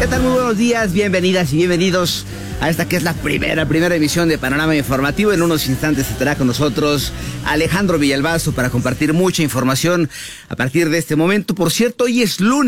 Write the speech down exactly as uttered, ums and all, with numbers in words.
¿Qué tal? Muy buenos días, bienvenidas y bienvenidos a esta que es la primera, primera emisión de Panorama Informativo. En unos instantes estará con nosotros Alejandro Villalbazo para compartir mucha información a partir de este momento. Por cierto, hoy es lunes.